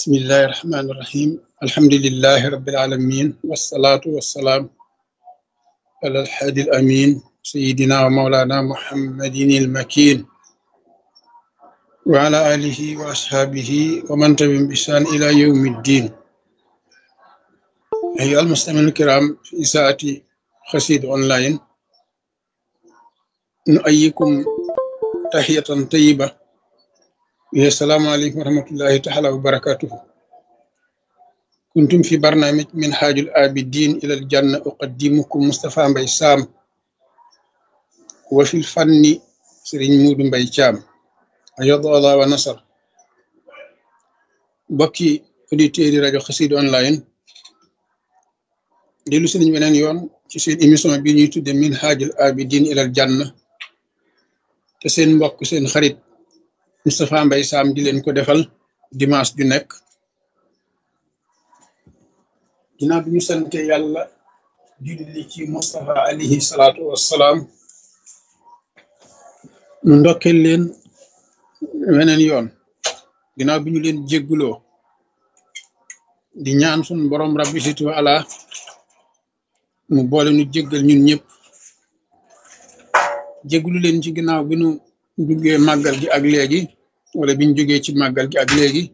بسم الله الرحمن الرحيم الحمد لله رب العالمين والصلاة والسلام على الحادي الأمين سيدنا ومولانا محمد المكين وعلى آله وأصحابه ومن تبعهم بإحسان إلى يوم الدين. أيها المستمعون الكرام في إذاعة قصيدة أونلاين، نؤيكم تحية طيبة. السلام عليكم ورحمة الله تعالى وبركاته. كنتم في برنامج منهاج العابدين إلى الجنة، أقدمكم مصطفى مباي سام، وفي الفن سرين مود مباي شام، أيضا الله ونصر. بكي auditeurs rajo Xassida online dellu si nañu weneen yoon ci seen émission bi ñuy tudde minhajul abidin ilal janna, te seen mbokk seen xarit Moustapha Mbaye Sam di leen ko defal dimanche ju nekk. ginnaaw bi ñu sante yàlla julli ci Moustapha alayhi salaatu wassalaam, nu ndokkeel leen weneen yoon ginnaaw bi ñu leen jégguloo di ñaan sun borom rabbi situ ala mu boole nu jéggal ñun ñëpp, jéggulu leen ci ginnaaw bi nu duggee màggal gi ak léegi, wala biñ jógee ci màggal gi ak léegi,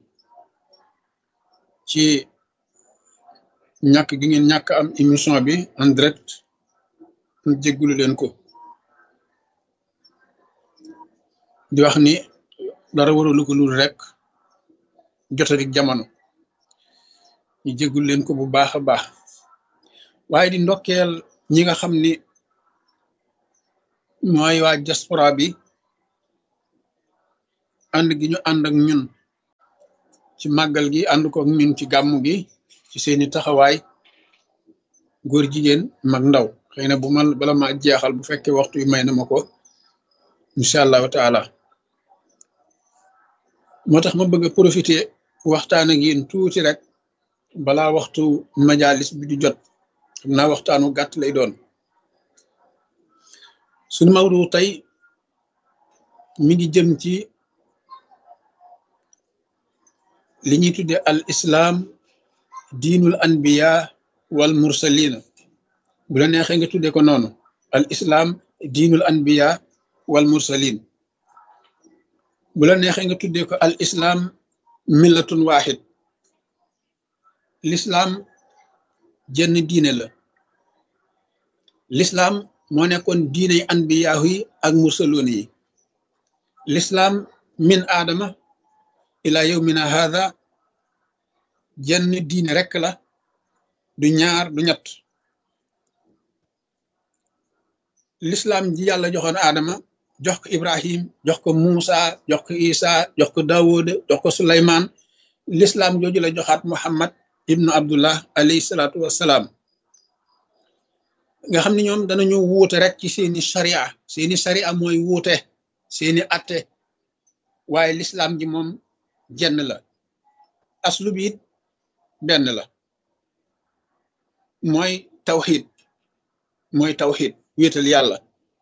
ci ñàkk gi ngeen ñàkk am émission bi en direct. nu jéggulu leen ko di wax ni dara waralu ko lul rek jotadik jamono. ñu jéggul leen ko bu baax a baax, waaye di ndokkeel ñi nga xam ni mooy waa diaspora bi, ànd gi ñu ànd ak ñun ci màggal gi, ànd ko ak ñun ci gàmmu gi, ci seeni taxawaay, góor jigéen mag ndaw. xëy na bala ma jeexal, bu fekkee waxtu yu may na ma ko, incha allahu taala. moo tax ma bëgg a profiter waxtaan ak yéen tuuti rek balaa waxtu majalis bi di jot. xam naa waxtaanu gàtt lay doon. suñu mawdu tey mi ngi jëm ci li ñuy tudde al islam diinul anbiya wal mursalina. bu la neexee nga tudde ko noonu, al islam diinul anbiya wal mursalin. bu la neexee nga tudde ko al islam millatun wahid. l'islam jenn diine la. l'islam moo nekkoon diiney anbiyaahu yi ak mursaloon yi. l'islam min aadama ila yawmina hadha jenn diine rekk la, du ñaar du ñett. l'islam ji yàlla joxoon aadama, jox ko ibrahim, jox ko muusa, jox ko isa, jox ko daawuda, jox ko suleymaan, l'islam jooju la joxaat muhammad ibnu abdullah alayhi salaatu wassalaam. nga xam ne ñoom danañu wuute rek ci seeni sharia mooy wuute seeni atte, waaye l'islam ji moom jenn la. aslu bi it benn la, mooy tawxid wéetal yàlla.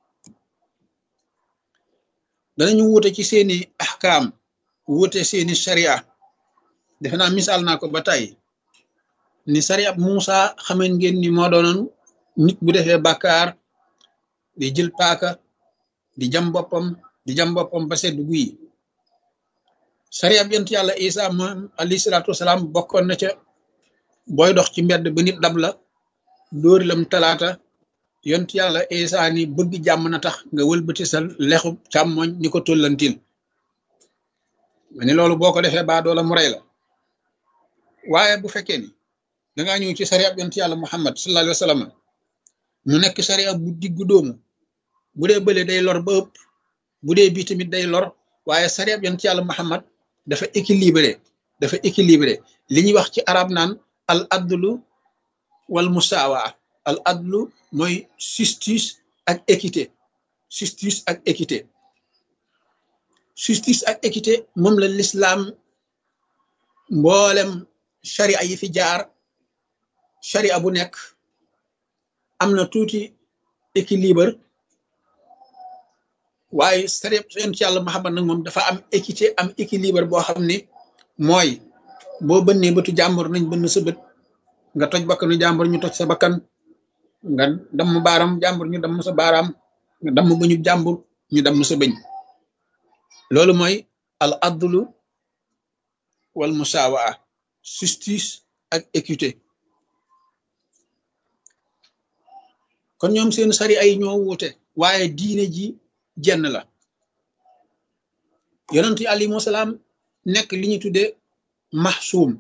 danañu wuute ci seeni ahkaam, wuute seeni sharia. defe naa misaal naa ko ba tey ni sharia Muusa xameen ngeen ni moo doonoon nit bu defee bàkkaar di jël paaka di jam boppam ba sedd guy. sharia bi yonent yàlla Isa moom alayhi salaatu wasalaam bokkoon na ca booy dox ci mbedd ba nit dab la dóori lam talaata, yonent yàlla Isa ni bëgg jàmm na tax nga wëlbati sa lexu càmmoñ ni ko tollantil. ma ni loolu boo ko defee baa doola mu rey la. waaye bu fekkee ni dangaa ñëw ci sharia bi yonent yàlla Muhammad sallallahu alayhi wa sallam, mu nekk sharia bu diggu doomu, bu dee bële day lor ba ëpp, bu dee bii tamit day lor, waaye sharia bi yonent yàlla Muhammad dafa équilibré. li ñuy wax ci arab naan al adlu wal musawa. al adlu mooy justice ak équité. justice ak équité moom la l'islam mboolem sharia yi fi jaar, sharia bu nekk am na tuuti équilibre, waaye sharia yonent yàlla Muhammad nag moom dafa am équité, am équilibre boo xam ni mooy boo bënnee bëtu jàmbur nañ bënn sa bët, nga toj bakkanu jàmbur ñu toj sa bakkan, nga damm baaram jàmbur ñu damm sa baaraam, nga damm bëñu jàmbur ñu damm sa bëñ. loolu mooy al adlu wal musawaa, justice ak équité. kon ñoom seen sari ay ñoo wuute, waaye diine ji jenn la. yonent yi alayhimu salaam nekk li ñu tudde maxsuum.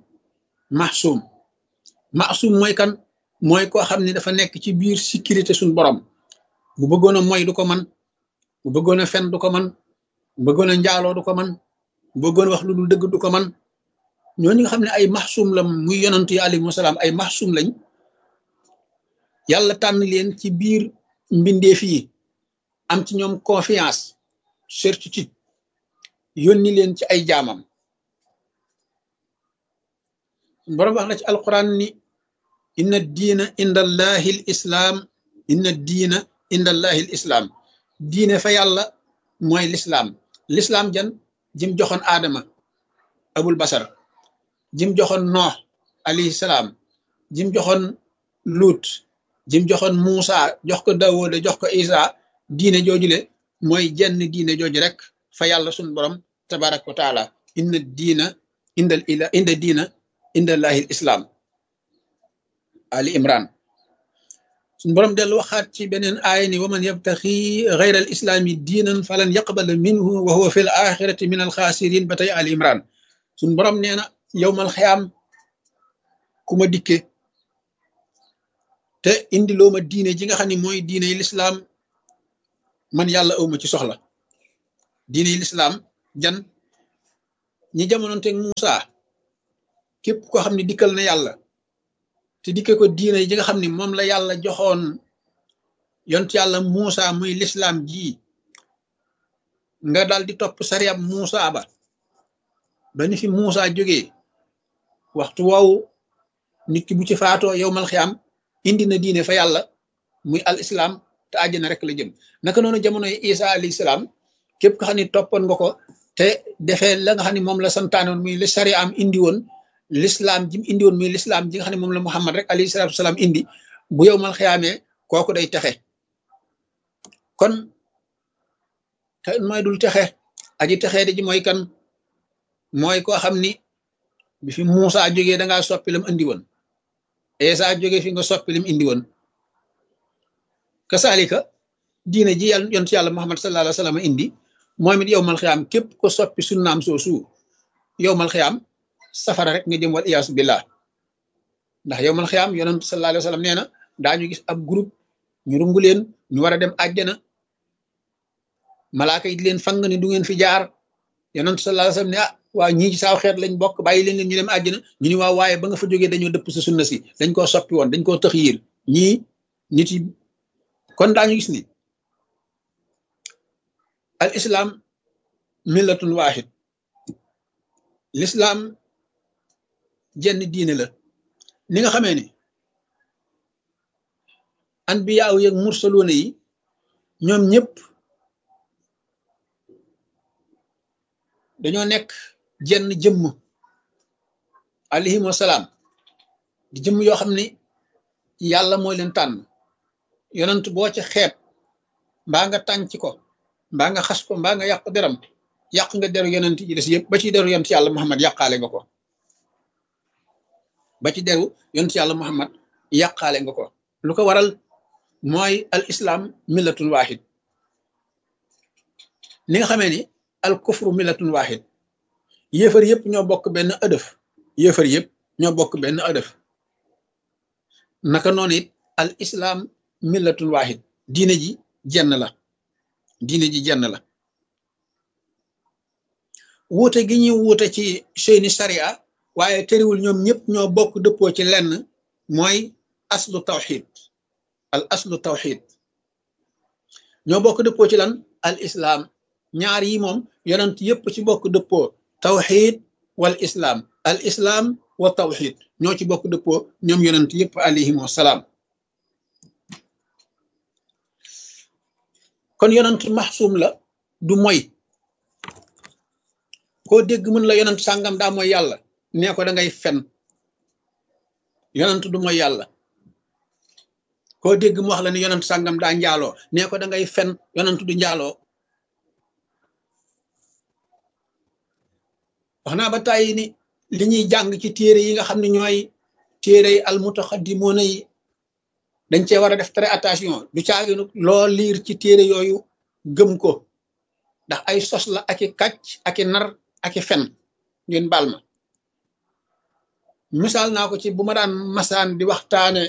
maxsuum mooy kan? mooy koo xam ne dafa nekk ci biir sécurité suñ borom. bu bëggoon a moy du ko man, bu bëggoon a fen du ko man, bu bëggoon a njaaloo du ko man, bu bëggoon wax lu dul dëgg du ko man. ñooñu nga xam ne ay maxsuum la, muy yonent yi alayhimu salaam ay maxsuum lañ, yàlla tànn leen ci biir mbindeef yi, am ci ñoom confiance, certitude, yónni leen ci ay jaamam. borom wax na ci alquran ni inna diina inda allahi l islaam, inna diina inda allahi l islaam. diine fa yàlla mooy lislaam. lislaam jan jim joxoon aadama abul basar, jim joxoon noox alayhi salaam, jim joxoon luut, jim joxoon Muusa, jox ko Daawuda, jox ko Isa. diine joojule mooy jenn diine jooju rek fa yàlla sun borom tabaraka wa taala. inna diina inda diina inda allahi l islaam. Ali Imran. suñ borom dellu waxaat ci beneen aaya ni wa man yabtaxi gayra al islaami diinan falan yaqbala minhu wa huwa fi l axirati min al xaasirin. ba tey Ali Imran. suñ borom nee na yowmal xiyaam ku ma dikke te indi loo ma diine ji nga xam ne mooy diine yi lislaam, man yàlla awma ci soxla. diine yi lislaam jan ñi jamonoonteeg Muusa, képp koo xam ne dikkal na yàlla te dikke ko diine ji nga xam ne moom la yàlla joxoon yont yàlla Muusa muy lislaam ji, nga daal di topp sariyab Muusa ba ni fi Muusa jógee, waxtu woowu nit ki bu ci faatoo yowmal xiyaam indi na diine fa yàlla muy al islam, te àjjana rek la jëm. naka noonu jamonoy Isa alayhi salaam, képp ko xam ne toppoon nga ko te defee la nga xam ne moom la santaanoon muy li sari am indi woon, l'islam ji mu indi woon muy l'islam ji nga xam ne moom la Muhammad rek alayhi salaatu salaam indi, bu yowmal xiyaamee kooku day texe. kon te mooy dul texe, aji texee di ji mooy kan? mooy koo xam ni bi fi Muusa jógee dangaa soppi lam indi woon, Isa jógee fi nga soppi lim indi woon. kasaalika diine ji yàlla yonent yàlla Muhammad sallallahu alayhi wa sallam indi, moom it yowmal xiyaam képp ko soppi sunnaam soosu, yowmal xiyaam safara rek nga jëm, wal iyaasu billah. ndax yowmal xiyaam yonent sallallahu alayhi wa sallam nee na daañu gis ab groupe ñu rungu leen, ñu war a dem àjjana, malaaka yi di leen fang ni du ngeen fi jaar. yonent sallallahu alayhi wa sallam ne waa ñii ci saaw xeet lañ bokk, bàyyi leen ñu dem àjjana. ñu ni waaw, waaye ba nga fa jógee dañoo dëpp sa sunna si, dañ koo soppi woon, dañ koo tëx yiir ñii nit yi. kon daañu gis ni al islam millatun waahid, l'islam jenn diine la. ni nga xamee ni anbiyaaw yeeg mursaloona yi ñoom ñëpp dañoo nekk jenn jëmm alayhim wasalaam, di jëmm yoo xam ne yàlla mooy leen tànn. yonent boo ci xeeb, mbaa nga tànc ko, mbaa nga xas ko, mbaa nga yàq deram, yàq nga deru yonent yi des yëpp. ba ci deru yonent yàlla Muhammad yàqaale nga ko, ba ci deru yonent yàlla Muhammad yàqaale nga ko. lu ko waral mooy al islam millatun waahid. ni nga xamee ni al kufru millatun waahid, yéefar yëpp ñoo bokk benn ëdëf, yéefar yëpp ñoo bokk benn ëdëf. naka noonu it al islam millatun waahid, diine ji jenn la, diine ji jenn la. wuute gi ñuy wuute ci seeni sharia, waaye tëriwul ñoom ñëpp ñoo bokk dëppoo ci lenn, mooy aslu tawxid. al aslu tawxid ñoo bokk dëppoo ci lan? al islam. ñaar yi moom yonent yëpp ci bokk dëppoo, tawxid wal islam, al islam wa tawxid ñoo ci bokk dëppoo ñoom yonent yëpp alayhim wasalaam. kon yonent maxsuum la, du moy. koo dégg mën la yonent sàngam daa mooy yàlla, nee ko da ngay fen yonent du mooy yàlla koo dégg mu wax la ni yonent sàngam daa njaaloo nee ko da ngay fen yonent du njaaloo wax naa ba tàyyi ni li ñuy jàng ci téere yi nga xam ne ñooy téere yi almutaxaddimoona yi dañ cee war a def très attention du caaginu loo liir ci téere yooyu gëm ko ndax ay sos la aki kàcc aki nar aki fen ngeen baal ma misaal naa ko ci bu ma daan masaan di waxtaane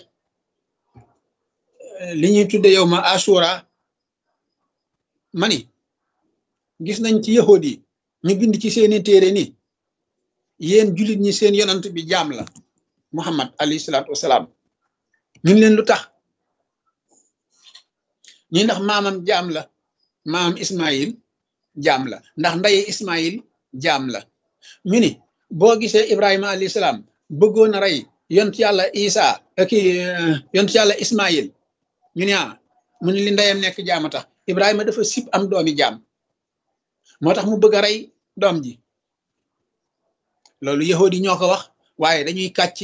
li ñuy tudde yow ma asura mani gis nañ ci yahood yi ñu bind ci seeni téere ni yéen jullit ñi seen yonant bi jaam la muhammad alayhi salaatu wasalaam ñu leen lu tax ñi ndax maamam jaam la maamam ismail jaam la ndax ndaye ismail jaam la ñu ni boo gisee ibrahima alayhi salaam bëggoon a rey yont yàlla isa ak yont yàlla ismail ñu ne mu ne li ndeyam nekk jaam a tax ibrahima dafa sib am doomi jaam moo tax mu bëgg a rey doom ji loolu yahudi yi ñoo ko wax waaye dañuy kàcci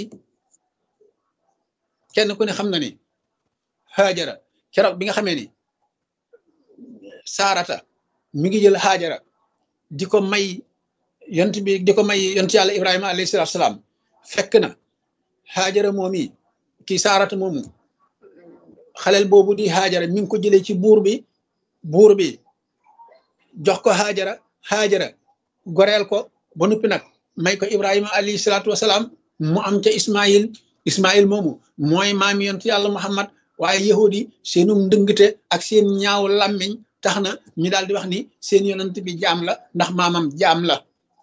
kenn ku ne xam na ni Haajara keroog bi nga xamee ni Saarata mi ngi jël Haajara di ko may yont yàlla Ibrahima alayhi salaatu salaam fekk na Haajara moomi kii Saarata moomu xaleel boobu di Haajara mi ngi ko jëlee ci buur bi jox ko Haajara goreel ko ba noppi nag may ko Ibrahima alayhi salaatu wasalaam mu am ca Ismail moomu mooy maami yontu yàlla Muhammad waaye yahudi seenum ndëngte ak seen ñaaw làmmiñ tax na ñu daal di wax ni seen yonent bi jaam la ndax maamam jaam la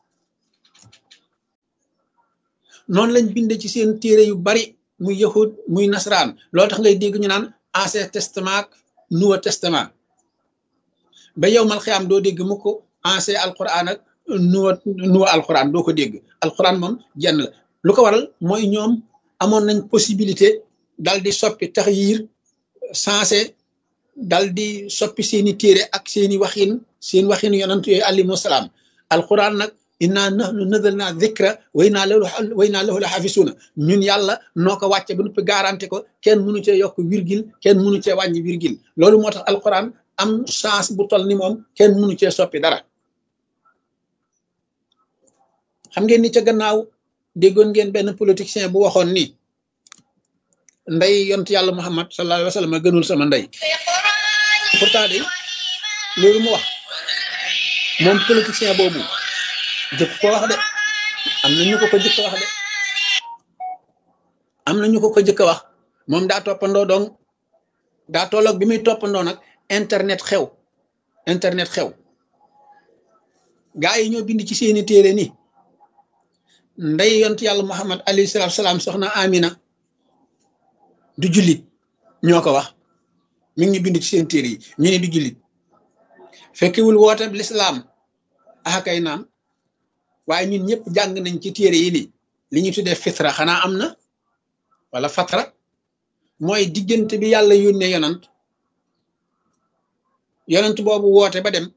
noonu lañ binde ci seen téere yu bari muy yahud muy nasaraan loolu tax ngay dégg ñu naan ancien testament ak nouveau testament ba yow mal xiyaam doo dégg mu ko ancien alquran ak nouveau alquran doo ko dégg alquran moom jenn la lu ko waral mooy ñoom amoon nañ possibilité dal di soppi taxyiir sensé dal di soppi seeni téere ak seeni seen waxin yonent yooyu alayhimu salaam alquran nag inna nahnu nazalna dhikra wa inna lahu la xaafisuuna ñun yàlla noo ko wàcce ba noppi garanté ko kenn mënu cee yokk virgule kenn mënu cee wàññi virgule loolu moo tax alquran am chance bu toll ni moom kenn mënu cee soppi dara xam ngeen ni ca gannaaw déggoon ngeen benn politicien bu waxoon ni ndey yont yàlla Muhammad sallallahu alayhi wa sallam gënul sama ndey pourtant de loolu mu wax moom politicien boobu jëkk ko wax de am na ñu ko jëkk wax de am na ñu ko jëkk wax moom daa toppandoo donc daa tolloog bi muy toppandoo nag internet xew gaa yi ñoo bind ci seeni téere ni ndey yont yàlla Muhammad alayhi salaatu salaam soxna Amina du jullit ñoo ko wax mi ngi ñu bind ci seen téere yi ñu ne du jullit fekkewul woote lislaam akay naam waaye ñun ñëpp jàng nañ ci téere yi ni li ñu tuddee fitra xanaa am na wala fatra mooy diggante bi yàlla yónnee yonant boobu woote ba dem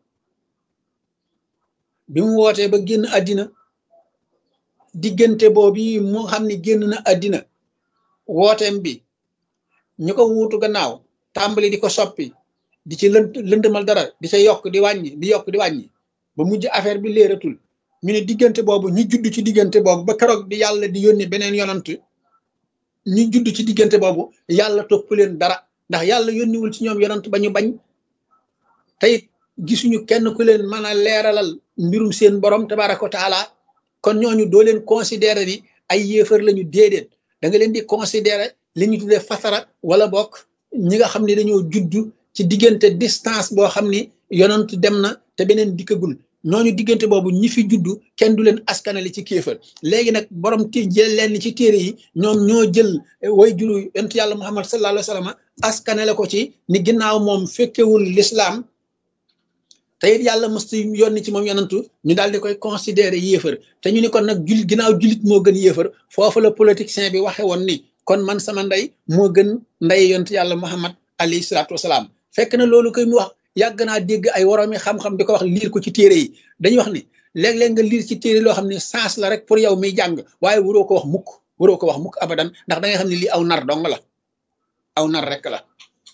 bi mu wootee ba génn àddina diggante boobu mu xam ne génn na àddina wooteem bi ñu ko wuutu gannaaw tàmbali di ko soppi di ci lëndëmal dara di ca yokk di wàññi ba mujj affaire bi léeratul ñu ne diggante boobu ñu judd ci diggante boobu ba keroog bi yàlla di yónni beneen yonant ñu judd ci diggante boobu yàlla topp leen dara ndax yàlla yónniwul ci ñoom yonant ba ñu bañ tey gisuñu kenn ku leen mën a leeralal mbirum seen borom tabaraka wa taala kon ñooñu doo leen considérer ni ay yéefar lañu déedéet da nga leen di considérer li ñu tuddee fasara wala bokk ñi nga xam ne dañoo juddu ci diggante distance boo xam ni yonant dem na te beneen dikkagul ñooñu diggante boobu ñi fi juddu kenn du leen askanali ci kéefar léegi nag borom jël leen ci téere yi ñoom ñoo jël way juru yonent yàlla Muhammad sallallahu alayhi wa sallam askanale ko ci ni ginnaaw moom fekkewul l'islam te it yàlla mësta yónni ci moom yonantu ñu daal di koy considérer yéefar te ñu ni kon nag ginnaaw jullit moo gën yéefar foofu la politicien bi waxe woon ni kon man sama ndey moo gën ndey yonent yàlla Muhammad alayhi salaatu wasalaam fekk na loolu koy mu wax yàgg naa dégg ay woroomi xam-xam di ko wax liir ko ci téere yi dañuy wax ni léeg-léeg nga liir ci téere loo xam ne sens la rek pour yow miy jàng waaye waroo ko wax mukk abadan ndax da ngay xam ne lii aw nar dong la aw nar rek la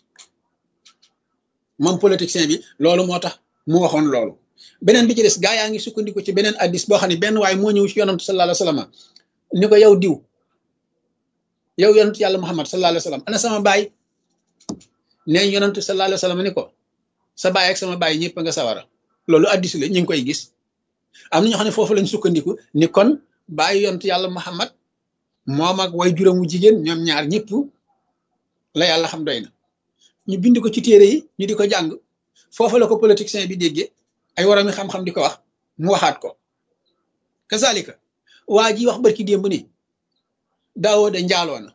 moom politicien bi loolu moo tax mu waxoon loolu. beneen bi ci des gaa yaa ngi sukkandiku ci beneen addis boo xam ne benn waaye moo ñëw ci yonantu sallallahu alayhi wasallam ni ko yow diw yow yonantu yàlla Muhammad sallallahu alayhi wasallam ana sama baay nee yonantu sallallahu alayhi wasallam ni ko sa baay ak sama baay ñëpp nga sawara loolu addis la ñu ngi koy gis am na ñoo xam ne foofu lañ sukkandiku ni kon baay yonantu yàlla Muhammad moom ak way juróom wu jigéen ñoom ñaar ñëpp la yàlla xam doy na ñu bind ko ci téere yi ñu di ko jàng foofu la ko politicien bi déggee ay warami xam-xam di ko wax mu waxaat ko kazalika waa ji wax barki démb ni Daawuda njaaloo na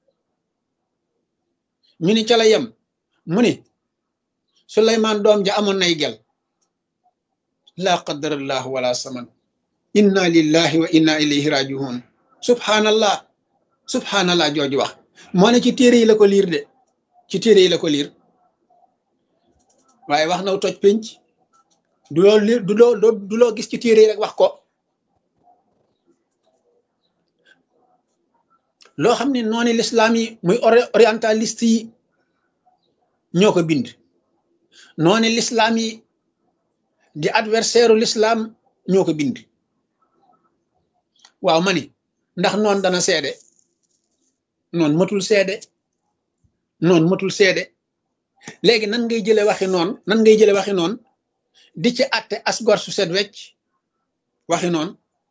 ñu ni ca la yem mu ni Suleymaan doom ja amoon nay gel laa qadarallahu wala saman inna lillahi wa inna ilayhi rajiun subhanallah jooju wax moo ne ci téere yi la ko liir de ci téere yi la ko liir waaye wax na toj pénc du loo liir du loo gis ci téere yi rek wax ko loo xam ne noonu l'islam yi muy orientaliste yi ñoo ko bind noonu l'islam yi di adversaire u l'islam ñoo ko bind waaw ma ni ndax noonu dana seede noonu matul seede léegi nan ngay jële waxi noonu di ci àtte asgor su set wecc waxi noonu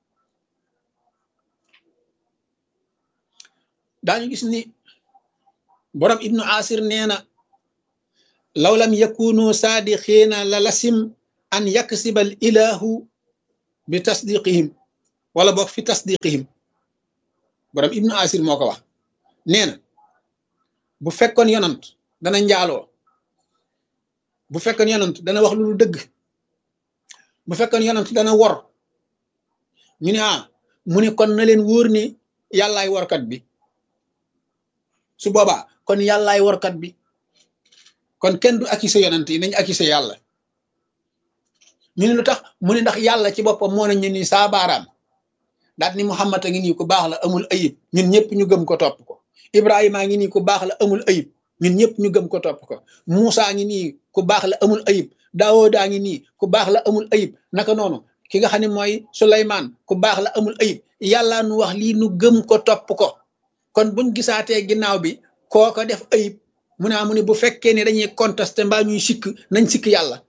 daañu gis ni borom ibnu asir nee na law lam yakunu saadiqiina la lasim an yaksibal ilahu bi tasdiqihim wala boog fi tasdiqihim borom ibnu asir moo ko wax nee na bu fekkoon yonant dana njaaloo bu fekkoon yonant dana wax lu dëgg bu fekkoon yonant dana wor ñu ne mu ne kon na leen wóor ni yàllaay workat bi su boobaa kon yàllaay workat bi kon kenn du accusé yonant yi nañ accusé yàlla ñu ne lu tax mu ne ndax yàlla ci boppam moo nañ ñu ni saa baaraam daat ni Muhammad a ngi nii ku baax la amul ayib ñun ñëpp ñu gëm ko topp ko Ibrahima a ngi nii ku baax la amul ayib ñun ñëpp ñu gëm ko topp ko Muusa ngi nii ku baax la amul ayib Daawuda ngi nii ku baax la amul ayib naka noonu ki nga xam ne mooy Suleymaan ku baax la amul ayib yàlla nu wax lii nu gëm ko topp ko kon buñ gisaatee ginnaaw bi kooko def ayib mu ne bu fekkee ne dañuy contesté mbaa ñuy sikk nañ sikk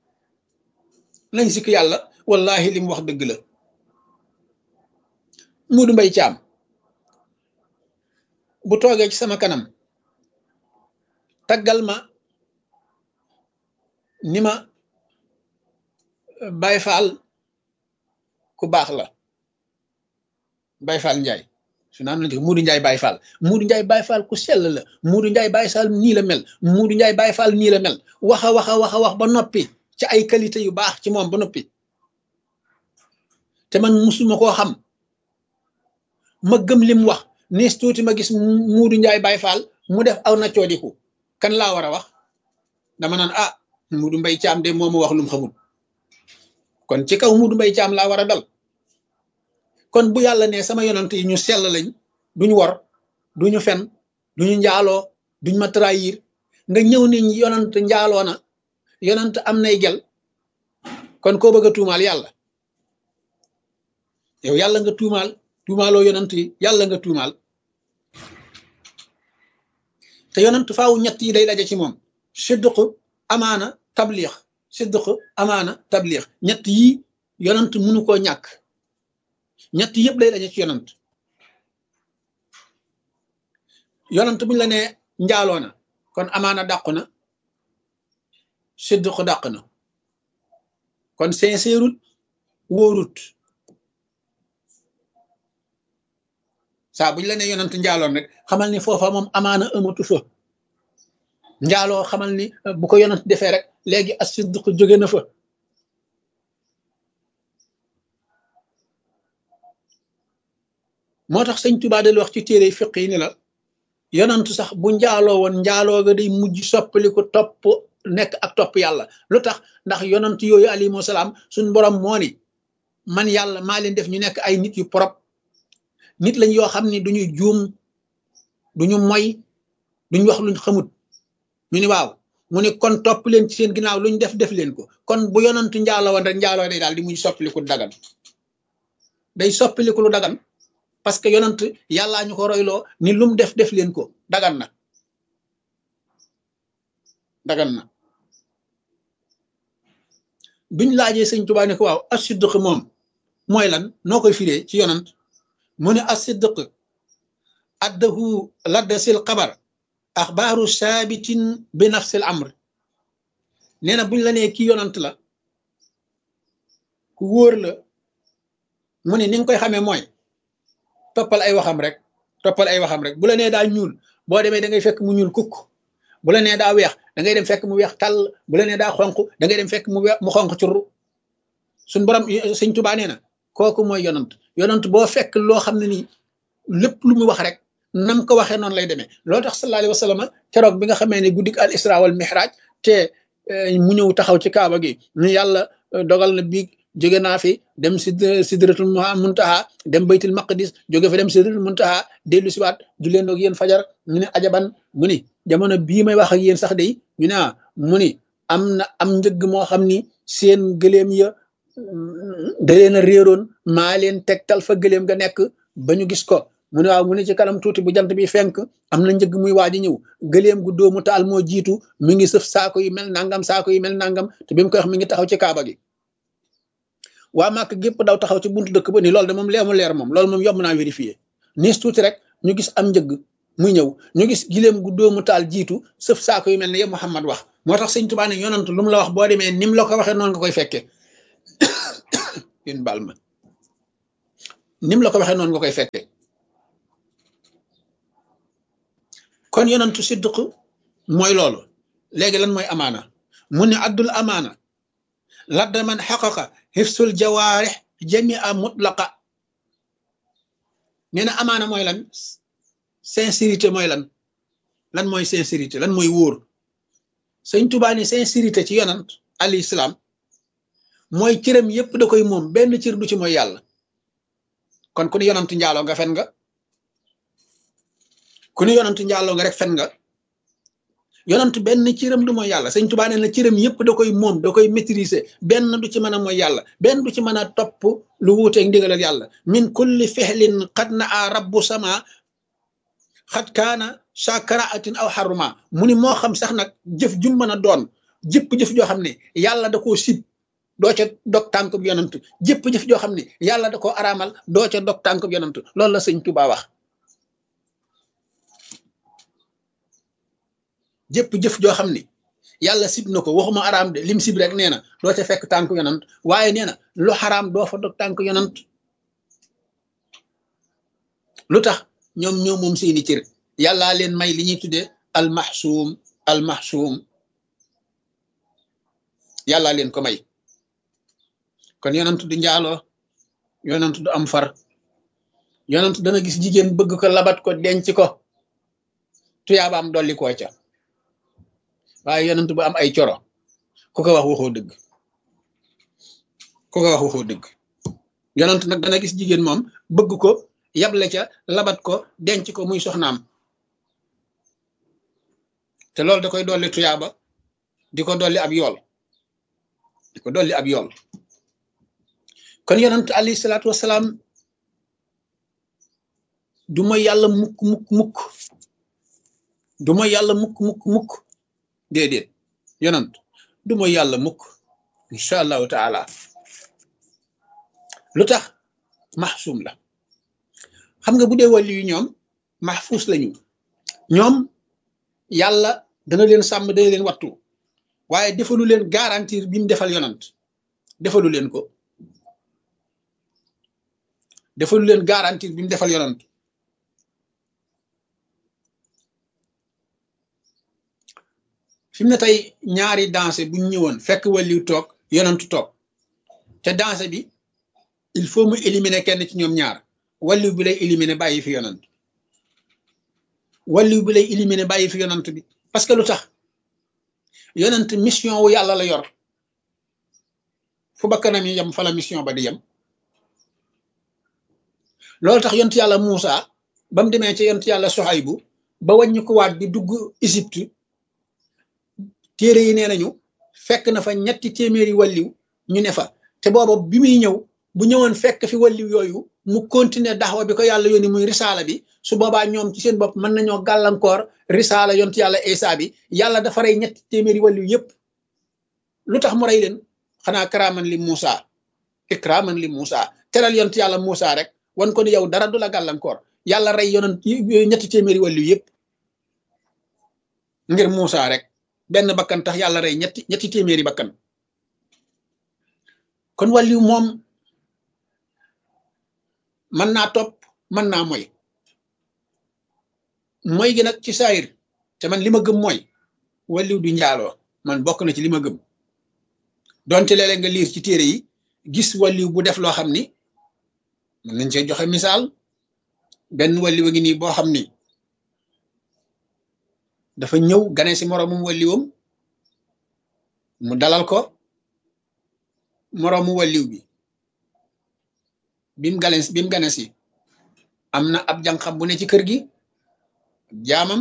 yàlla wallahi li mu wax dëgg la Muudu Mbay Caam bu toogee ci sama kanam taggal ma ni ma Baay Faal ku baax la Baay Faal Njaay su naan la Muudu Njaay Baay Faal Muudu Njaay Baay Faal ku sell la Muudu Njaay Baay Faal nii la mel Muudu Njaay Baay Faal nii la mel wax ba noppi ci ay qualité yu baax ci moom ba noppi te man musuma koo xam ma gëm lim wax nees tuuti ma gis Muudu Njaay Baay Faal mu def aw na coodiku kan laa war a wax dama naan Muudu Mbay Caam de moo ma wax lum xamul kon ci kaw Muudu Mbay Caam laa war a dal kon bu yàlla ne sama yonant yi ñu sell lañ duñu wor duñu fen duñu njaaloo duñ ma trahir nga ñëw ni yonant njaaloo na yonant am nay gel kon koo bëgg a tuumaal yàlla yow yàlla nga tuumaaloo yonant yi yàlla nga tuumaal te yonant faaw ñett yi day daje ci moom sidq amaana tabliix ñett yi yonant mënu koo ñàkk ñett yëpp day daje ci yonant buñ la ne njaaloo na kon amaana dàqu na sidq dàq na kon sincèrut wóorut saa buñ la ne yonant njaaloon rek xamal ni foofa moom amaana amatu fa njaaloo xamal ni bu ko yonant defee rek léegi as sidq jóge na fa moo tax sëñ Tuubaa del wax ci téere fiq yi ni la yonantu sax bu njaaloo woon njaaloo ga day mujj soppali ko topp nekk ak topp yàlla lu tax ndax yonant yooyu alayhimu salaam suñ borom moo ni man yàlla maa leen def ñu nekk ay nit yu propre nit lañ yoo xam ni duñu juum duñu moy duñu wax luñ xamut ñu ni waaw mu ne kon topp leen ci seen ginnaaw luñ def leen ko kon bu yonantu njaaloo woon rek njaaloo day daal di muy soppiliku dagan day soppiliku lu dagan parce que yonant yàllaa ñu ko royloo ni lum def leen ko dagan na biñ laajee sëñ Tuubaa ne ko waaw as-sidq moom mooy lan noo koy firee ci yonant mu ne as-sidq addahu ladda sil xabar axbaaru saabitin bi nafsil amr nee na buñ la nee kii yonant la ku wóor la mu ne ni nga koy xamee mooy toppal ay waxam rek bu la nee daa ñuul boo demee da ngay fekk mu ñuul kukk bu la nee daa weex da ngay dem fekk mu weex tàll bu la nee daa xonq da ngay dem fekk mu xonq curru suñ borom sëñ Tuubaa nee na kooku mooy yonant boo fekk loo xam ne nii lépp lu mu wax rek nam ko waxee noonu lay demee loolu tax sallallahu alayhi wa sallam keroog bi nga xamee ne guddik al isra wal mihraj te mu ñëw taxaw ci kaaba gi ñu yàlla dogal na biig jóge naa fi dem sidratul muntaha dem baytul maqdis jóge fa dem sidratul muntaha dellu siwaat jullee ndoog yéen fajar ñu ne ajaban mu ni jamono bii may wax ak yéen sax day ñu ne mu ni am njëgg moo xam ni seen gëléem ya da leen a réeroon maa leen tegtal fa gëléem ga nekk ba ñu gis ko mu ne waaw mu ne ci kanam tuuti bu jant bi fenk am na njëgg muy waaj a ñëw gëléem gu doomu taal moo jiitu mi ngi sëf saako yi mel nangam saako yi mel nangam te bi mu koy wax mi ngi taxaw ci kaaba gi waa Màkk gépp daw taxaw ci buntu dëkk ba ni loolu de moom leemu leer moom loolu moom yomb naa vérifier niis tuuti rek ñu gis am njëgg muy ñëw ñu gis giléem gu doomu taal jiitu sëf saako yu mel ne yëpp Muhammad wax moo tax sëñ Tuubaa ne yonant lu mu la wax boo demee nim la ko waxee noonu nga koy fekkee yéen baal ma nim la ko waxee noonu nga koy fekkee kon yonantu siddiq mooy loolu léegi lan mooy amaana mu ne addul amaana ladda man xaqaqa xifsul jawaarix jamia mutlaqa nee na amaana mooy lan sincérité mooy lan mooy sincérité lan mooy wóor sëñ Tuubaa ni sincérité ci yonant alayhi salaam mooy cëram yépp da koy moom benn cër du ci mooy yàlla kon ku ni yonant njaaloo nga fen nga ku ni yonant njaaloo nga rek fen nga yonant benn cëram du mooy yàlla sëñ Tuubaa nee na cëram yépp da koy moom da koy maîtriser benn du ci mën a mooy yàlla benn du ci mën a topp lu wuuteeg ndigalal yàlla min kulli fexlin xad na a rabbu sama xat kaana sakaraatin aw xaruma mu ni moo xam sax nag jëf ju mën a doon jëpp jëf joo xam ne yàlla da koo sib doo ca dog tànkub yonant jëpp jëf joo xam ne yàlla da koo araamal doo ca dog tànkub yonant loolu la sëñ Tuubaa wax jëpp jëf joo xam ne yàlla sib na ko waxuma araam de lim sib rek nee na doo ca fekk tànk yonant waaye nee na lu xaraam doo fa dog tànk yonant lu tax ñoom ñoo moom seeni cër yàllaa leen may li ñuy tuddee almaxsuum yàllaa leen ko may kon yonant du njaaloo yonant du am far yonant dana gis jigéen bëgg ko labat ko denc ko tuyaabaam dolli koo ca waaye yonant bu am ay coro ku ko wax waxoo dëgg yonant nag dana gis jigéen moom bëgg ko yable ca labat ko denc ko muy soxnaam te loolu da koy dolli tuyaaba di ko dolli ab yool kon yonant alayhi salaatu wasalaam du mooy yàlla mukk du mooy yàlla mukk déedéet yonant du mooy yàlla mukk incha allahu taala lu tax maxsuum la xam nga bu dee wàllu yu ñoom maxfuus lañu ñoom yàlla dana leen sàmm dana leen wattu waaye defalu leen garantir bi mu defal yonant defalu leen ko defalu leen garantir bi mu defal yonant fi mu ne tey ñaari danse bu ñu ñëwoon fekk wàllu toog yonantu toog te danse bi il faut mu éliminer kenn ci ñoom ñaar wàllu bi lay éliminer bàyyi fi yonant wàllu bi lay éliminer bàyyi fi yonant bi parce que lu tax yonant mission wu yàlla la yor fu bakkanam yi yem fa la mission ba di yem loolu tax yontu yàlla Muusa ba mu demee ci yontu yàlla Suhaybu ba wàññi ko waat di dugg Égypte téere yi nee nañu fekk na fa ñetti téeméeri walliw ñu ne fa te booba bi muy ñëw bu ñëwoon fekk fi walliw yooyu mu continuer daxwa bi ko yàlla yónni muy risaala bi su boobaa ñoom ci seen bopp mën nañoo gàllankoor risaala yontu yàlla Isa bi yàlla dafa rey ñetti téeméeri walliw yépp lu tax mu rey leen xanaa karaaman li Muusa ikraman li Muusa teral yontu yàlla Muusa rek wan ko ni yow dara du la gàllankoor yàlla rey yonent ñetti téeméeri walliw yépp ngir Muusa rek benn bakkan tax yàlla rey ñetti téeméeri bakkan kon wàlliw moom mën naa topp mën naa moy gi nag ci saayir te man li ma gëm mooy wàlliw du njaaloo man bokk na ci li ma gëm donte léeg-léeg nga liir ci téere yi gis wàlliw bu def loo xam ni mën nañ see joxe misaal benn wàlliw a ngi nii boo xam ni dafa ñëw gane si moroomum wàlliwam mu dalal ko moroomu wàlliw bi bim gane si am na ab jànqam bu ne ci kër gi jaamam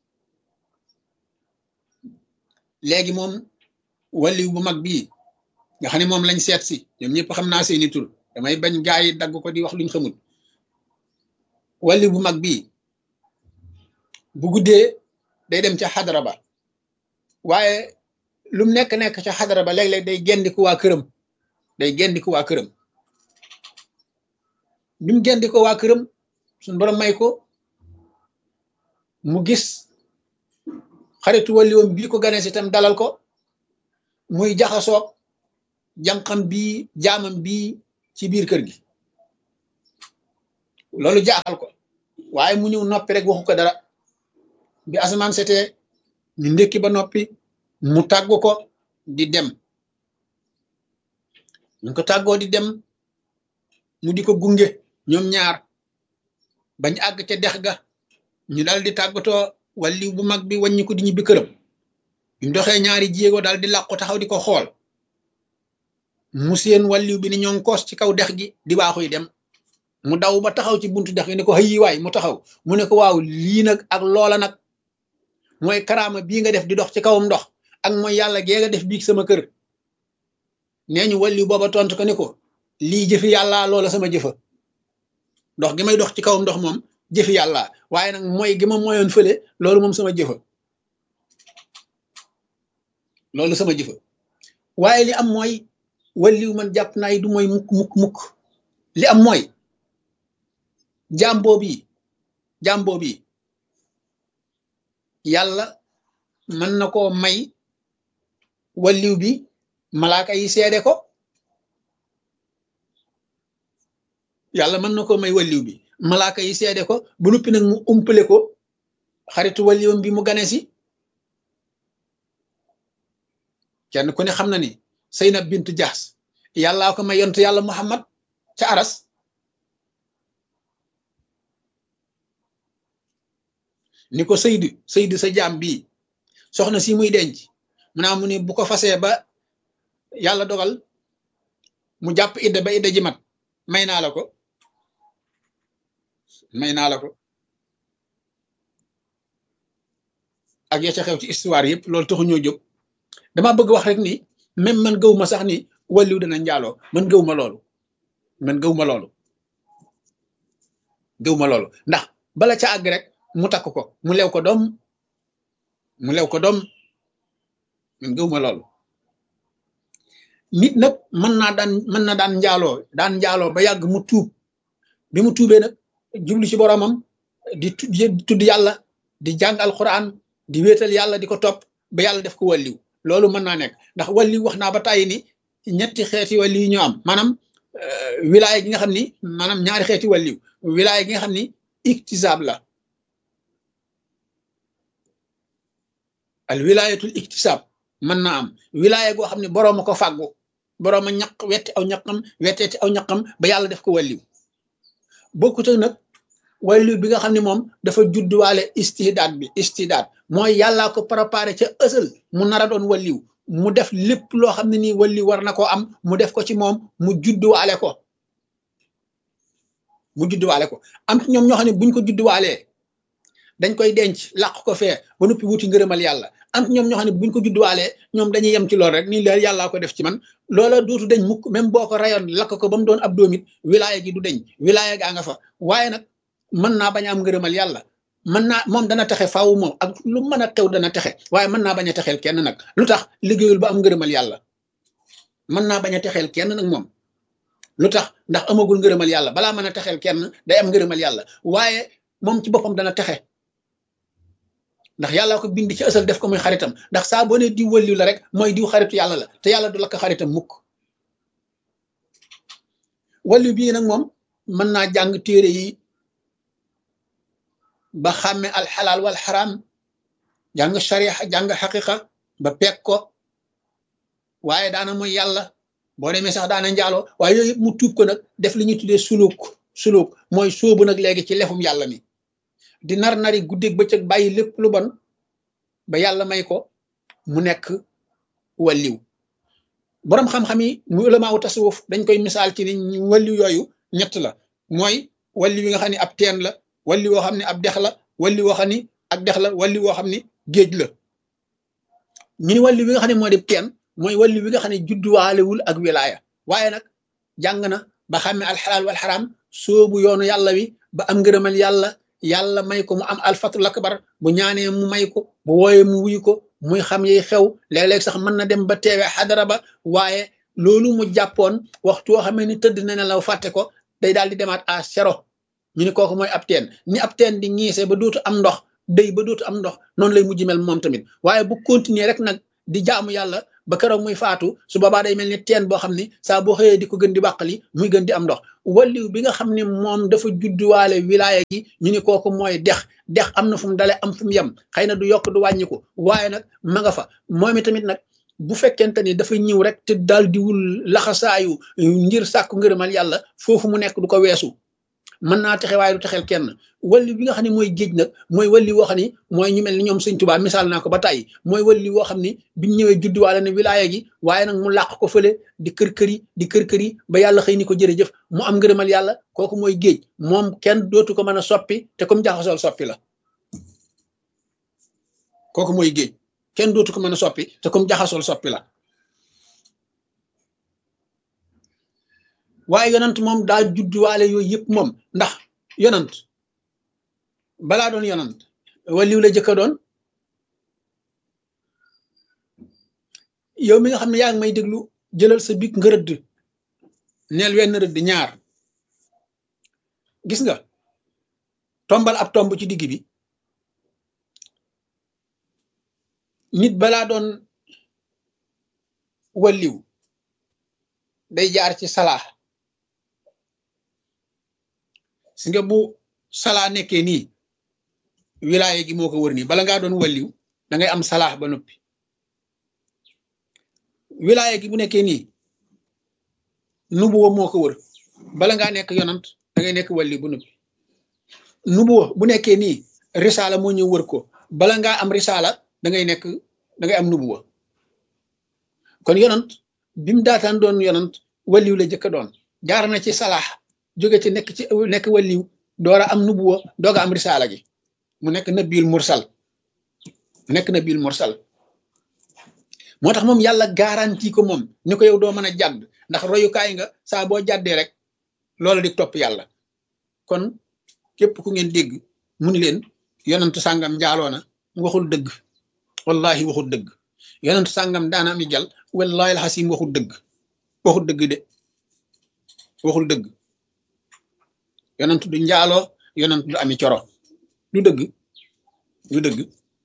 léegi moom wàlliw bu mag bii nga xam ne moom lañ seet si ñoom ñëpp xam naa seeni tur damay bañ gaa yi dagg ko di wax luñ xamul wàlliw bu mag bii bu guddee day dem ca xadara ba waaye lu mu nekk ca xadara ba léeg-léeg day gendiku waa këram bi mu gendiko waa këram suñ borom may ko mu gis xaritu wàlliwam bii ko gane si tam dalal ko muy jaxasoog jànqam bii jaamam bii ci biir kër gi loolu jaaxal ko waaye mu ñëw noppi rek waxu ko dara bi asamaan setee ñu ndékki ba noppi mu tàggu ko di dem ñu ko tàggoo di dem mu di ko gunge ñoom ñaar bañ àgg ca dex ga ñu dal di tàggatoo wàlliw bu mag bi wàññi ko di ñibbi këram bi mu doxee ñaari jéego daal di làqu taxaw di ko xool mu seen wàlliw bi ni ñoo ngi koos ci kaw dex gi di waaxuy dem mu daw ba taxaw ci buntu dex gi ne ko xëyi waay mu taxaw mu ne ko waaw lii nag ak loola nag mooy karaama bii nga def di dox ci kawam ndox ak mooy yàlla gee nga def biig sama kër nee ñu wàlliw booba tontu ko ne ko lii jëfi yàlla loola sama jëfa ndox gi may dox ci kawam ndox moom jëfi yàlla waaye nag mooy gi ma moyoon fële loolu moom sama jëfa waaye li am mooy wàlliw man jàpp naa yi du mooy mukk li am mooy jàmboo bi yàlla mën na koo may wàlliw bi malaaka yi seede ko yàlla mën na koo may wàlliw bi malaaka yi seede ko bu noppi nag mu umpale ko xaritu wàlliwam bi mu gane si kenn ku ne xam na ni Seynab bintu Jaas yàllaa ko may yontu yàlla Muhammad ca aras ni ko Seydu sa jaam bii soxna si muy denc mu ne bu ko fasee ba yàlla dogal mu jàpp idda ba idda ji mat may naa la ko ak ya ca xew ci histoire yëpp loolu taxu ñoo jóg dama bëgg wax rek ni même man gëw ma sax ni wàlliw dana njaaloo man gëw ma loolu ndax bala ca àgg rek mu takk ko mu lew ko doom man gëw ma loolu nit nag mën na daan njaaloo ba yàgg mu tuub bi mu tuubee nag jublu ci boromam di tudd yàlla di jàng alquran di wéetal yàlla di ko topp ba yàlla def ko wàlliw loolu mën naa nekk ndax wàlliw wax naa ba tàyyi ni ñetti xeeti wàlliw yi ñoo am maanaam wilaaya gi nga xam ni maanaam ñaari xeeti wàlliw wilaaya gi nga xam ni iktisaab la al wilaayatul iktisaab mën naa am wilaaya goo xam ne boroom a ko fàggu boroom a ñaq wetteeti aw ñaqam ba yàlla def ko wàlliw bokkut ak nag wàlliw bi nga xam ne moom dafa judduwaale istidaad mooy yàllaa ko préparé ca ësal mu nar a doon wàlliw mu def lépp loo xam ne nii wàlliw war na koo am mu def ko ci moom mu judduwaale ko mu judduwaale ko am ci ñoom ñoo xam ne buñ ko judduwaalee dañ koy denc làq ko fee ba noppi wuti ngërëmal yàlla am ci ñoom ñoo xam ne buñ ko judduwaalee ñoom dañuy yem ci lool rek nii la yàllaa ko def ci man loola dootu deñ mukk même boo ko rayoon lakk ko ba mu doon ab doomit wilaaya gi du deñ wilaaya gaa nga fa waaye nag mën naa bañ a am ngërëmal yàlla mën naa moom dana texe faawu moom ak lu mën a xew dana texe waaye mën naa bañ a texeel kenn nag lu tax liggéeyul ba am ngërëmal yàlla mën naa bañ a texeel kenn nag moom lu tax ndax amagul ngërëmal yàlla balaa mën a texeel kenn day am ngërëmal yàlla waaye moom ci boppam dana texe ndax yàlla ko bind ci ësal def ko muy xaritam ndax saa boo ne diw wëlliw la rek mooy diw xaritu yàlla la te yàlla du lakk xaritam mukk wàllu bii nag moom mën naa jàng téere yi ba xàmme alxalaal wal xaraam jàng sharia jàng xaqiqa ba peeg ko waaye daana mooy yàlla boo demee sax daana njaaloo waaye yooyu yëpp mu tuub ko nag def li ñuy tuddee suluk mooy sóobu nag léegi ci lefum yàlla mi di nar-nari guddeeg bëccëg bàyyi lépp lu bon ba yàlla may ko mu nekk wàlliw boroom xam-xam yi mu ulamaa u tasawuf dañ koy misaal ci ni wàlliw yooyu ñett la mooy wàlliw yi nga xam ne ab teen la wàlliw woo xam ne ab dex la wàlliw woo xam ne ak dex la wàlliw woo xam ne géej la ñu ni wàlliw bi nga xam ne moo di teen mooy wàlliw bi nga xam ne judduwaalewul ak wilaaya waaye nag jàng na ba xàmme alxalaal wal xaraam soobu yoonu yàlla wi ba am ngërëmal yàlla yàlla may ko mu am alfatul akbar bu ñaanee mu may ko bu wooyee mu wuyu ko muy xam yi xew léeg-léeg sax mën na dem ba teewe xadara ba waaye loolu mu jàppoon waxtu woo xamee ni tëdd na ne la fàtte ko day daal di demaat à zéro ñu ni kooku mooy ab teen ni ab teen di ñiisee ba dootu am ndox day ba dootu am ndox noonu lay mujj mel moom tamit waaye bu continuer rek nag di jaamu yàlla ba keroog muy faatu su boobaa day mel ni teen boo xam ni saa boo xëyee di ko gën di bàqali muy gën di am ndox walliw bi nga xam ne moom dafa judduwaale wilaaya gi ñu ni kooku mooy dex am na fu mu dale am fu mu yem xëy na du yokk du wàññiku waaye nag ma nga fa moom tamit nag bu fekkente ni dafa ñëw rek te daal di wul laxasaayu ngir sàkku ngërëmal yàlla foofu mu nekk du ko weesu mën naa texe waaye du texeel kenn walli bi nga xam ne mooy géej nag mooy walli woo xam ni mooy ñu mel ni ñoom sëñ Tuubaa misaal naa ko ba tàyyi mooy walli woo xam ni biñ ñëwee judduwaale ne wilaaya gi waaye nag mu làq ko fële di kër-kër yi ba yàlla xëy ni ko jërëjëf mu am ngërëmal yàlla kooku mooy géej moom kenn dootu ko mën a soppi te comme jaxasool soppi la kooku mooy géej kenn dootu ko mën a soppi te comme jaxasool soppi la waaye yonant moom daa judduwaale yooyu yëpp moom ndax yonant balaa doon yonant waliw la jëkka doon yow mi nga xam ne yaa ngi may déglu jëlal sa bik nga rëdd neel wenn rëdd ñaar gis nga tombal ab tomb ci digg bi nit balaa doon waliw day jaar ci salaa si nga bu salaa nekkee nii wilaaye gi moo ko wër nii bala ngaa doon waliw da ngay am salaa ba noppi wilaaye gi bu nekkee nii nubuwa moo ko wër bala ngaa nekk yonant da ngay nekk waliw ba noppi nubuwa bu nekkee nii risaala moo ñëw wër ko bala ngaa am risaala da ngay am nubuwa kon yonant bi mu daataan doon yonant waliw la jëkka doon jaar na ci salaax jóge ci nekk waliw doora am nubuwa dooga am risaala gi mu nekk nabil mursal moo tax moom yàlla garanti ko moom ni ko yow doo mën a jàdd ndax royukaay nga saa boo jàddee rek loola di topp yàlla kon képp ku ngeen dégg mu ni leen yonent sàngam njaaloona waxul dëgg wallahi waxul dëgg yonent sàngam daana am jal wallahi alxasim waxul dëgg de waxul dëgg yonent du njaaloo yonent du ami coro du dëgg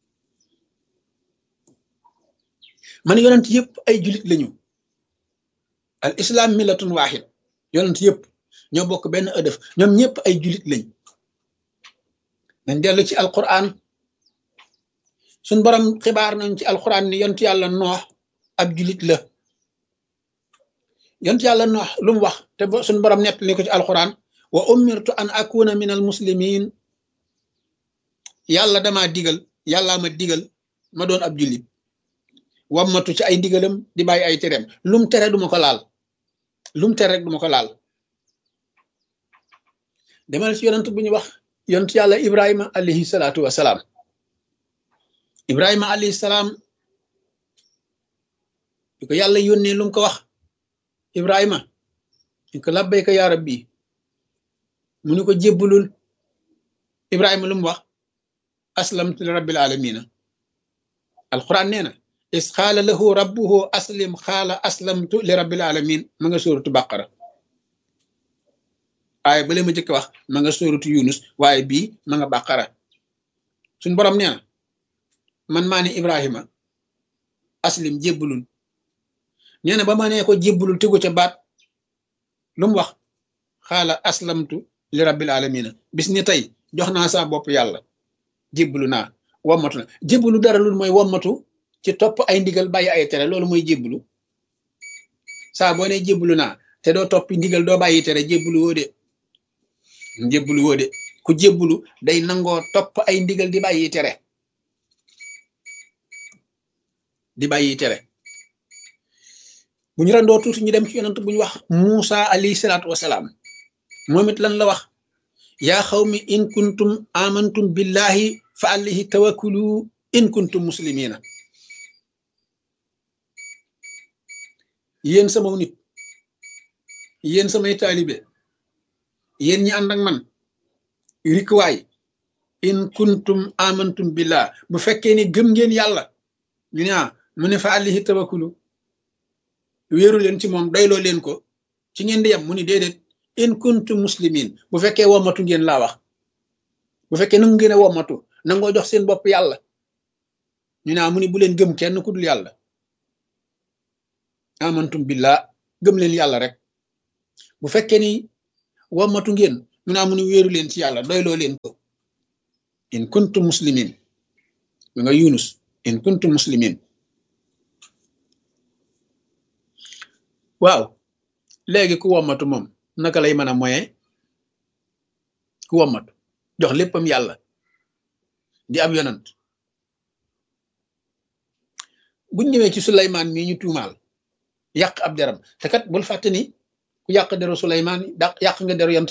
man yonent yëpp ay julit lañu al islam millatun wahid yonent yëpp ñoo bokk benn ëdëf ñoom ñëpp ay julit lañ nañ dellu ci alquran suñ borom xibaar nañ ci alquran ni yonent yàlla noox ab julit la yonent yàlla noox lu mu wax te suñ borom nett ni ko ci alquran wa umirtu an akuna min al muslimin yàlla ma digal ma doon ab jullit wammatu ci ay ndigalam di bàyyi ay tereem lum tere duma ko laal demal ci yonent bu ñu wax yonent yàlla Ibrahima alayhi salaatu wasalaam. Ibrahima alayhi salaam di ko yàlla yónnee lu mu ko wax Ibrahima ñu ko labbayka yaa rabbi mu ni ko jébbulul Ibrahima lu mu wax aslamtu li rabbil alamina. alquran nee na is xaala lahu rabbuhu aslim xaala aslamtu li rabbil alamin ma nga sóoratu baqara. waaye bale ma jëkk wax ma nga sóoratu yunus waaye bii ma nga baqara. suñ borom nee na man maa ne Ibrahima aslim jébbulul. nee na ba ma nee ko jébbulul tegu ca baat lu mu wax xaala aslamtu li rabbil alamina. bis ni tey jox naa saa bopp yàlla jébbulu naa wommatu na. jébbulu dara lu mooy wommatu ci topp ay ndigal bàyyi ay tere loolu mooy jébbulu. saa boo nee jébbulu naa te doo topp ndigal doo bàyyi tere jébbulu woo de. jébbulu woo de ku jébbulu day nangoo topp ay ndigal di bàyyi tere di bàyyi tere. bu ñu randoo tuuti ñu dem ci yonent bu ñu wax Muusa alayhi salaatu wasalaam. moom it lan la wax yaa xawmi in kuntum amantum billahi fa alayhi tawakkulu in kuntum muslimina. yéen sama nit yéen samay taalibe yéen ñi ànd ak man rikwaay in kuntum amantum billah bu fekkee ni gëm ngeen yàlla ñu ne mu ne fa alayhi tawakkulu wéeru leen ci moom doyloo leen ko ci ngeen di yem mu ni déedéet in kuntum muslimin bu fekkee wommatu ngeen laa wax. bu fekkee nangu ngeen a wommatu nangoo jox seen bopp yàlla ñu ne mu ni bu leen gëm kenn ku dul yàlla. amantum billah gëm leen yàlla rek. bu fekkee ni wommatu ngeen ñu ne mu ni wéeru leen ci yàlla doyloo leen ko. in kuntum muslimin mi nga Yunus in kuntum muslimin. waaw léegi ku wommatu moom naka lay mën a moyen ku wommatu jox léppam yàlla di ab yonant. buñ ñëwee ci Suleymaan mii ñu tuumaal yàq ab deram te kat bul fàtte ni ku yàq deru Suleymaan yàq nga deru yonent